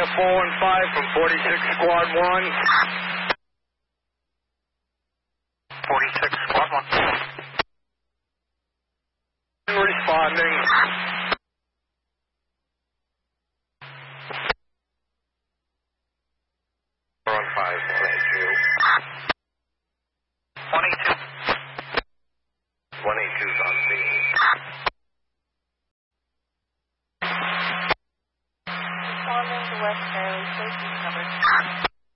415 from 46 Squad 1. 46 Squad 1. Responding. On 522. 182. 182's on scene.